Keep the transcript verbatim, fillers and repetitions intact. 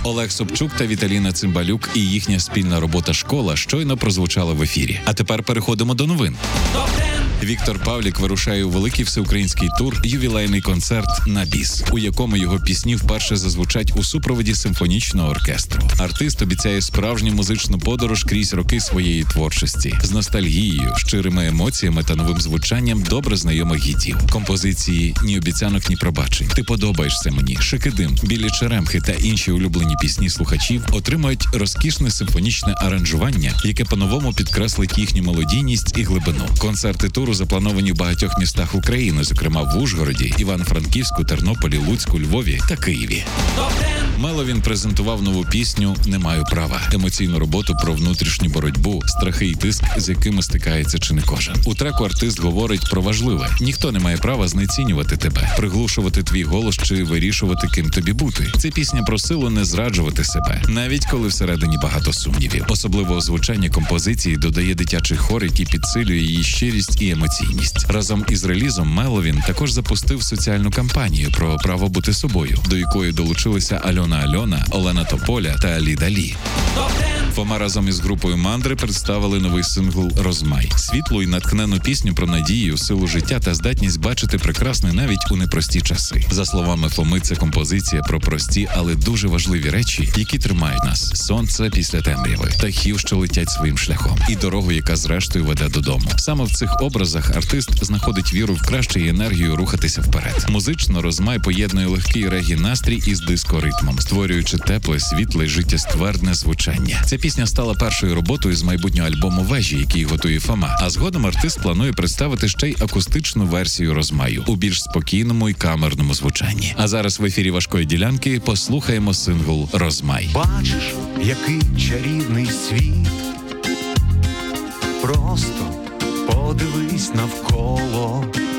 Олег Собчук та Віталіна Цимбалюк і їхня спільна робота «Школа» щойно прозвучала в ефірі. А тепер переходимо до новин. Віктор Павлік вирушає у великий всеукраїнський тур «Ювілейний концерт на біс», у якому його пісні вперше зазвучать у супроводі симфонічного оркестру. Артист обіцяє справжню музичну подорож крізь роки своєї творчості з ностальгією, щирими емоціями та новим звучанням добре знайомих гітів. Композиції «Ні обіцянок, ні пробачень», «Ти подобаєшся мені», «Шикидим», «Білі черемхи» та інші улюблені пісні слухачів отримають розкішне симфонічне аранжування, яке по-новому підкреслить їхню мелодійність і глибину. Концерти туру заплановані в багатьох містах України, зокрема в Ужгороді, Івано-Франківську, Тернополі, Луцьку, Львові та Києві. Меловін презентував нову пісню «Не маю права», емоційну роботу про внутрішню боротьбу, страхи і тиск, з якими стикається чи не кожен. У треку артист говорить про важливе: ніхто не має права знецінювати тебе, приглушувати твій голос чи вирішувати, ким тобі бути. Це пісня про силу не зраджувати себе, навіть коли всередині багато сумнівів. Особливо звучання композиції додає дитячий хор, який підсилює її щирість і емоційність. Разом із релізом Меловін також запустив соціальну кампанію про право бути собою, до якої долучилися Альона Альона, Олена Тополя та Ліда Лі. Фома разом із групою «Мандри» представили новий сингл «Розмай» – світлу і натхнену пісню про надію, силу життя та здатність бачити прекрасне навіть у непрості часи. За словами Фоми, це композиція про прості, але дуже важливі речі, які тримають нас: сонце після темряви, птахів, що летять своїм шляхом, і дорогу, яка зрештою веде додому. Саме в цих образах артист знаходить віру в краще і енергію рухатися вперед. Музично «Розмай» поєднує легкий регі-настрій із диско-ритмом, створюючи тепле, світле, життєствердне звучання. Ця пісня стала першою роботою з майбутнього альбому «Вежі», який готує Фома. А згодом артист планує представити ще й акустичну версію «Розмаю» у більш спокійному і камерному звучанні. А зараз в ефірі «Важкої ділянки» послухаємо сингл «Розмай». Бачиш, який чарівний світ, просто подивись навколо.